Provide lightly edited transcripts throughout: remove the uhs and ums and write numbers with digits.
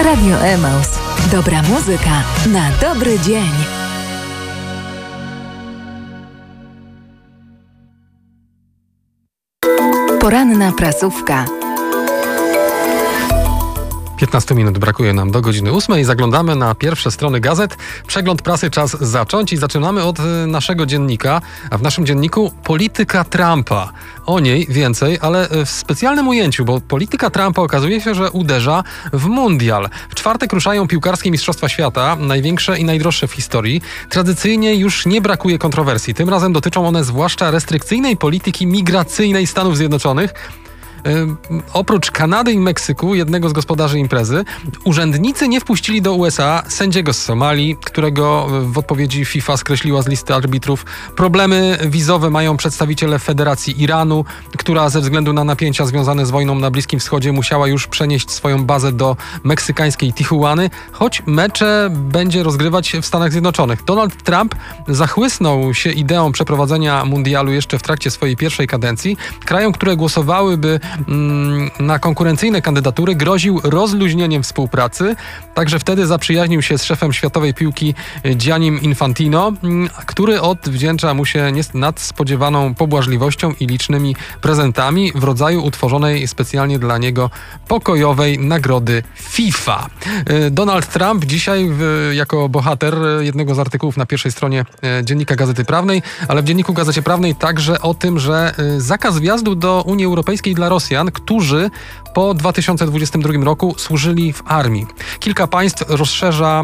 Radio Emaus. Dobra muzyka na dobry dzień. Poranna prasówka. 15 minut brakuje nam do godziny 8. Zaglądamy na pierwsze strony gazet. Przegląd prasy czas zacząć i zaczynamy od naszego dziennika. A w naszym dzienniku polityka Trumpa. O niej więcej, ale w specjalnym ujęciu, bo polityka Trumpa okazuje się, że uderza w mundial. W czwartek ruszają piłkarskie Mistrzostwa Świata, największe i najdroższe w historii. Tradycyjnie już nie brakuje kontrowersji. Tym razem dotyczą one zwłaszcza restrykcyjnej polityki migracyjnej Stanów Zjednoczonych. Oprócz Kanady i Meksyku, jednego z gospodarzy imprezy, urzędnicy nie wpuścili do USA sędziego z Somalii, którego w odpowiedzi FIFA skreśliła z listy arbitrów. Problemy wizowe mają przedstawiciele Federacji Iranu, która ze względu na napięcia związane z wojną na Bliskim Wschodzie musiała już przenieść swoją bazę do meksykańskiej Tijuany, choć mecze będzie rozgrywać w Stanach Zjednoczonych. Donald Trump zachłysnął się ideą przeprowadzenia mundialu jeszcze w trakcie swojej pierwszej kadencji. Krajom, które głosowałyby na konkurencyjne kandydatury, groził rozluźnieniem współpracy. Także wtedy zaprzyjaźnił się z szefem światowej piłki Giannim Infantino, który odwdzięcza mu się nadspodziewaną pobłażliwością i licznymi prezentami w rodzaju utworzonej specjalnie dla niego pokojowej nagrody FIFA. Donald Trump dzisiaj jako bohater jednego z artykułów na pierwszej stronie dziennika Gazety Prawnej, ale w dzienniku Gazecie Prawnej także o tym, że zakaz wjazdu do Unii Europejskiej dla Rosjan, którzy po 2022 roku służyli w armii. Kilka państw rozszerza,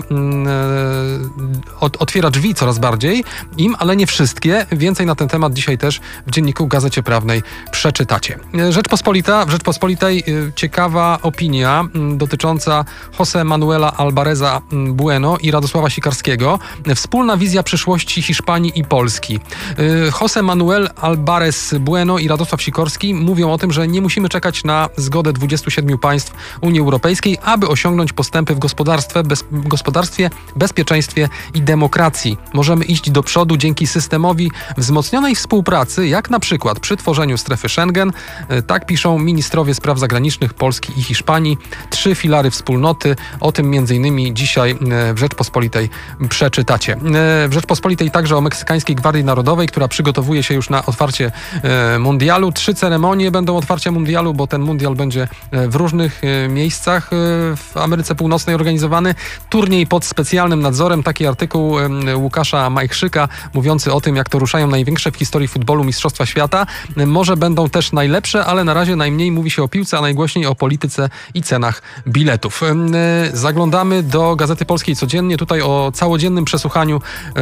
otwiera drzwi coraz bardziej im, ale nie wszystkie. Więcej na ten temat dzisiaj też w dzienniku Gazecie Prawnej przeczytacie. W Rzeczpospolitej ciekawa opinia dotycząca José Manuela Alvareza Bueno i Radosława Sikorskiego. Wspólna wizja przyszłości Hiszpanii i Polski. José Manuel Alvarez Bueno i Radosław Sikorski mówią o tym, że nie musimy czekać na zgodę 27 państw Unii Europejskiej, aby osiągnąć postępy w gospodarstwie, bezpieczeństwie i demokracji. Możemy iść do przodu dzięki systemowi wzmocnionej współpracy, jak na przykład przy tworzeniu strefy Schengen. Tak piszą ministrowie spraw zagranicznych Polski i Hiszpanii. 3 filary wspólnoty. O tym m.in. dzisiaj w Rzeczpospolitej przeczytacie. W Rzeczpospolitej także o Meksykańskiej Gwardii Narodowej, która przygotowuje się już na otwarcie mundialu. 3 ceremonie będą otwarcia mundialu, bo ten mundial będzie w różnych miejscach w Ameryce Północnej organizowany. Turniej pod specjalnym nadzorem. Taki artykuł Łukasza Majchrzyka mówiący o tym, jak to ruszają największe w historii futbolu Mistrzostwa Świata. Może będą też najlepsze, ale na razie najmniej mówi się o piłce, a najgłośniej o polityce i cenach biletów. Zaglądamy do Gazety Polskiej codziennie. Tutaj o całodziennym przesłuchaniu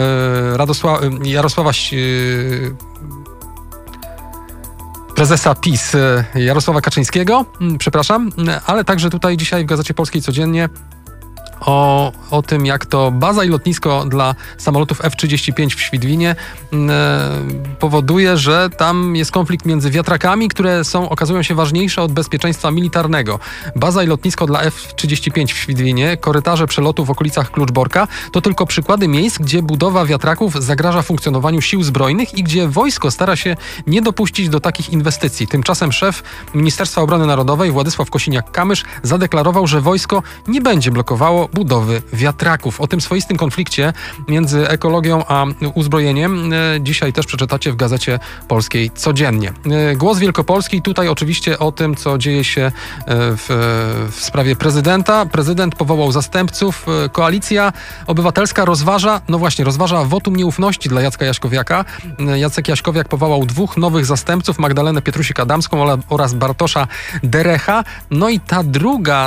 prezesa PiS Jarosława Kaczyńskiego, ale także tutaj dzisiaj w Gazecie Polskiej codziennie o tym, jak to baza i lotnisko dla samolotów F-35 w Świdwinie powoduje, że tam jest konflikt między wiatrakami, które okazują się ważniejsze od bezpieczeństwa militarnego. Baza i lotnisko dla F-35 w Świdwinie, korytarze przelotu w okolicach Kluczborka to tylko przykłady miejsc, gdzie budowa wiatraków zagraża funkcjonowaniu sił zbrojnych i gdzie wojsko stara się nie dopuścić do takich inwestycji. Tymczasem szef Ministerstwa Obrony Narodowej Władysław Kosiniak-Kamysz zadeklarował, że wojsko nie będzie blokowało budowy wiatraków. O tym swoistym konflikcie między ekologią a uzbrojeniem dzisiaj też przeczytacie w Gazecie Polskiej codziennie. Głos Wielkopolski, tutaj oczywiście o tym, co dzieje się w sprawie prezydenta. Prezydent powołał zastępców. Koalicja Obywatelska rozważa wotum nieufności dla Jacka Jaśkowiaka. Jacek Jaśkowiak powołał 2 nowych zastępców, Magdalenę Pietrusik-Adamską oraz Bartosza Derecha. No i ta druga